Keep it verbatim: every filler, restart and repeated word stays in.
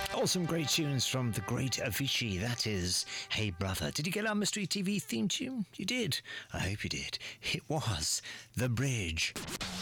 Awesome, great tunes from the great Avicii. That is Hey Brother. Did you get our Mystery T V theme tune? You did. I hope you did. It was The Bridge.